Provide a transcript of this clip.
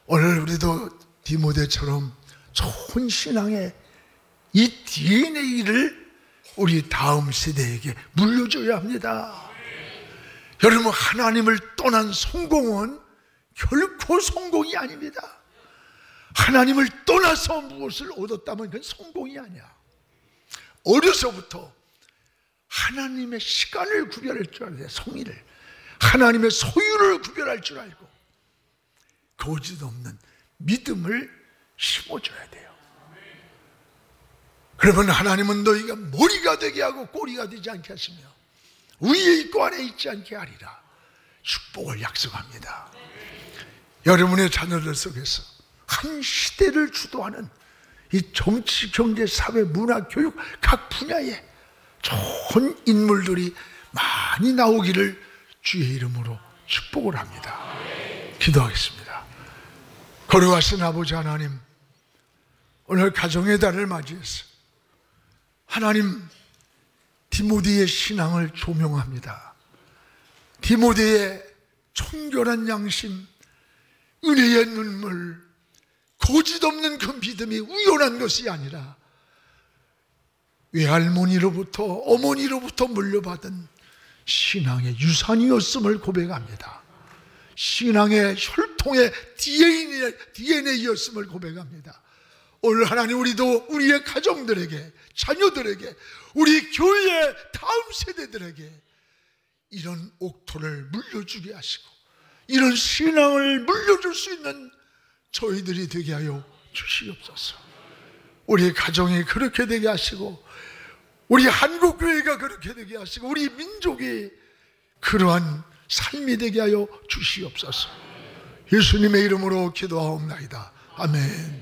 오늘 우리도 디모데처럼 좋은 신앙의 이 DNA를 우리 다음 세대에게 물려줘야 합니다. 여러분, 하나님을 떠난 성공은 결코 성공이 아닙니다. 하나님을 떠나서 무엇을 얻었다면 그건 성공이 아니야. 어려서부터 하나님의 시간을 구별할 줄 알아야 돼. 성의를, 하나님의 소유를 구별할 줄 알고 거짓 없는 믿음을 심어줘야 돼요. 그러면 하나님은 너희가 머리가 되게 하고 꼬리가 되지 않게 하시며 위에 있고 아래에 있지 않게 하리라. 축복을 약속합니다. 여러분의 자녀들 속에서 한 시대를 주도하는 이 정치, 경제, 사회, 문화, 교육 각 분야에 좋은 인물들이 많이 나오기를 주의 이름으로 축복을 합니다. 기도하겠습니다. 거룩하신 아버지 하나님, 오늘 가정의 달을 맞이해서 하나님, 디모데의 신앙을 조명합니다. 디모데의 청결한 양심, 은혜의 눈물, 거짓 없는 그 믿음이 우연한 것이 아니라 외할머니로부터, 어머니로부터 물려받은 신앙의 유산이었음을 고백합니다. 신앙의 혈통의 DNA였음을 고백합니다. 오늘 하나님, 우리도 우리의 가정들에게, 자녀들에게, 우리 교회의 다음 세대들에게 이런 옥토를 물려주게 하시고 이런 신앙을 물려줄 수 있는 저희들이 되게 하여 주시옵소서. 우리 가정이 그렇게 되게 하시고 우리 한국교회가 그렇게 되게 하시고 우리 민족이 그러한 삶이 되게 하여 주시옵소서. 예수님의 이름으로 기도하옵나이다. 아멘.